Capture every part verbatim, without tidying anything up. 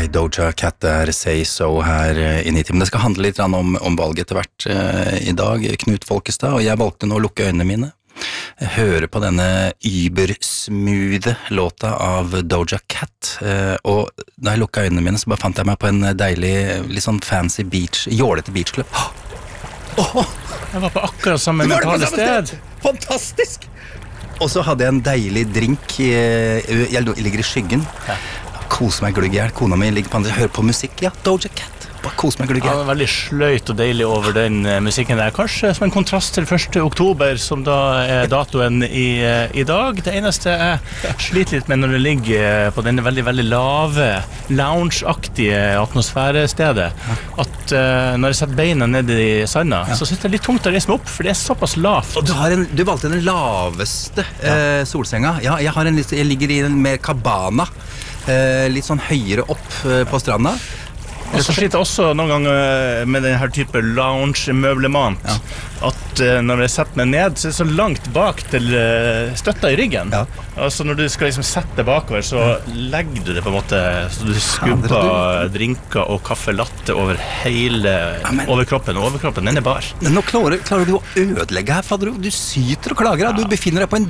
by Doja Cat der, Say So her i Nitimen. Det skal handle litt om, om valget etter hvert uh, i dag, Knut Folkestad, og jeg valgte nå å lukke øynene mine. Jeg hører på denne ybersmoothe låta av Doja Cat, uh, og da jeg lukket øynene mine så bare fant jeg meg på en deilig, litt sånn fancy beach, jålete beachklubb. Oh, jeg var på akkurat samme mentale sted. Fantastisk! Og så hadde jeg en deilig drink, jeg ligger i skyggen, koser meg glugg i hjel, kona mi ligger på andre, hører på musikk, ja, Doja Cat, bare koser meg glugg i hjel. Ja, veldig sløyt og deilig over den musikken der, kanskje som en kontrast til første oktober, som da er datoen i, i dag. Det eneste jeg sliter litt med når det ligger på denne veldig, veldig lave, lounge-aktige atmosfærestedet, at uh, når jeg setter beina ned i sanda, ja. Så synes det litt tungt å reise meg opp, for det er såpass lavt. Og du, har en, du valgte den laveste ja. uh, solsenga. Ja, jeg, har en, jeg ligger i en mer cabana, uh, litt sånn høyere opp uh, på stranda. Og så sliter jeg også noen ganger med denne type lounge-møblement, ja. At uh, når jeg setter meg ned, så er det så langt bak til uh, støtta i ryggen. Ja. Altså når du skal liksom sette deg bakover, så legger du det på en måte, så du skubber ja, drinker og kaffe latte over hele, ja, men, over kroppen, og overkroppen, den er bar. Men nå klarer, klarer du å ødelegge her, fader, du syter og klager, ja. Du befinner deg på en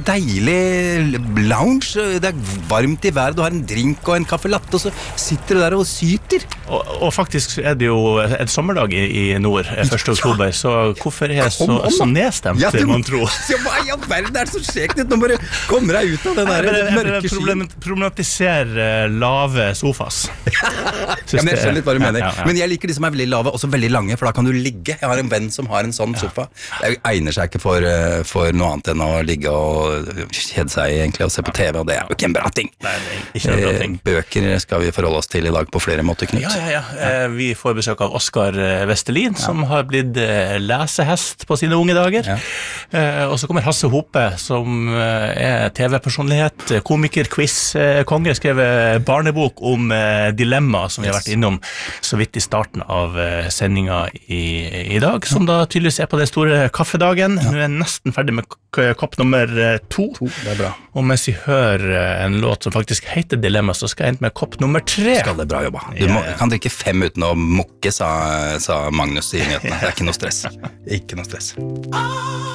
deilig lounge, det er varmt i været, du har en drink og en kaffe latte, og så sitter du der og syter. Og, og faktisk er det jo en sommerdag i, i nord, første oktober, så hvorfor er jeg så, så nedstemt, ja, du, man tror? Ja, hva i all verden er det så skjekt? Nå bare kommer jeg ut av den der jeg, mørke skyen. Problem, problematiser uh, lave sofas. Ja, men jeg skjønner litt hva du mener. Ja, ja, ja. Men jeg liker de som er veldig lave, også veldig lange, for da kan du ligge. Jeg har en venn som har en sånn ja. Sofa. Det egner seg ikke for, uh, for noe annet enn å ligge og kjede seg egentlig og se på T V, og det er jo ikke en bra ting. Nei, det er ikke en bra ting. Bøker skal vi forholde oss til i dag på flere måter, Knut. Ja, ja, ja. ja. Vi får besøk av Oskar Vestelin, ja. Som har blitt lesehest på sine unge dager. Ja. Og så kommer Hasse Hope, som er T V-personlighet, komiker, quiz, konge, skrevet barnebok om dilemma, som vi har vært innom så vidt i starten av sendinga i, i dag, som da tydeligvis er på den store kaffedagen. Ja. Nå er jeg nesten ferdig med kopp nummer to. to. Det er bra. Og mens jeg hører en låt som faktisk heter Dilemma, så skal jeg hente med kopp nummer tre. Skal det bra jobba. Du må, ja, ja. Kan drikke fem uten å mukke, sa, sa Magnus i nyhetene. Det er ikke noe stress. Ikke noe stress.